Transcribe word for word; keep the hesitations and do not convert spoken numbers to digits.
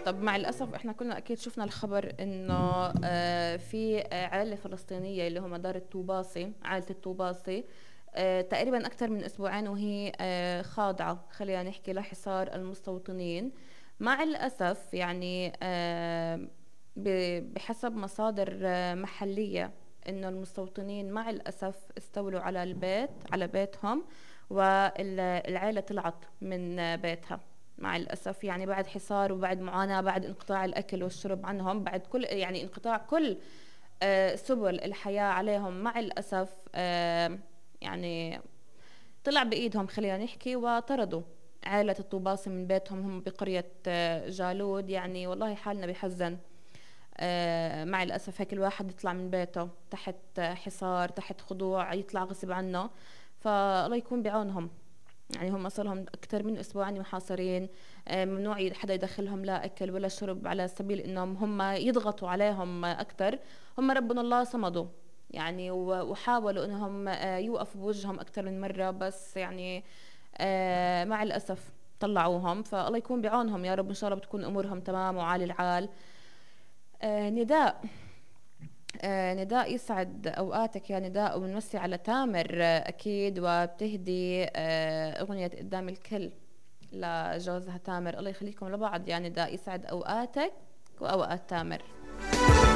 طب مع الأسف احنا كلنا أكيد شفنا الخبر إنه آه، في آه، عائلة فلسطينية اللي هم دار الطوباسي، عائلة الطوباسي، آه، تقريبا أكثر من أسبوعين وهي آه، خاضعة، خلينا نحكي، لحصار المستوطنين. مع الأسف يعني آه، ب- بحسب مصادر آه، محلية، إنه المستوطنين مع الأسف استولوا على البيت، على بيتهم، والعائلة طلعت من آه، بيتها مع الأسف. يعني بعد حصار وبعد معاناة، بعد انقطاع الأكل والشرب عنهم، بعد كل يعني انقطاع كل آه، سبل الحياة عليهم، مع الأسف آه، يعني طلع بإيدهم، خلينا نحكي، وطردوا عائلة الطوباسي من بيتهم. هم بقرية آه، جالود. يعني والله حالنا بحزن. آه، مع الأسف هيك الواحد يطلع من بيته تحت آه، حصار، تحت خضوع، يطلع غصب عنه. فالله يكون بعونهم. يعني هم صار لهم أكثر من أسبوعين محاصرين. آه، ممنوع حدا يدخلهم لا أكل ولا شرب، على سبيل إنهم هم يضغطوا عليهم أكثر. هم ربنا الله صمدوا يعني، و- وحاولوا إنهم آه، يوقفوا بوجههم أكثر من مرة، بس يعني آه، مع الأسف طلعوهم. فالله يكون بعونهم يا رب، إن شاء الله بتكون أمورهم تمام وعالي العال. آه، نداء آه، نداء يسعد أوقاتك يا نداء، وبنمسي على تامر آه، أكيد، وبتهدي آه، أغنية قدام الكل لجوزها تامر. الله يخليكم لبعض يا نداء، يسعد أوقاتك وأوقات تامر.